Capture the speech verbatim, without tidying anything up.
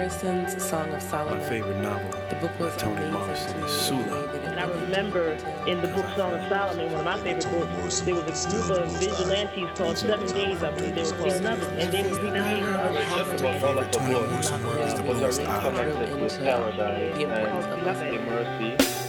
Harrison's Song of Solomon. My favorite novel. The book was by Toni amazing Morrison to me. is Sula. And I remember in the book Song of Solomon, one of my favorite books, there was a group of vigilantes called Seven Days, I believe they were called, and they would recreate Toni Morrison work is the most Really I grew into the importance of Mercy.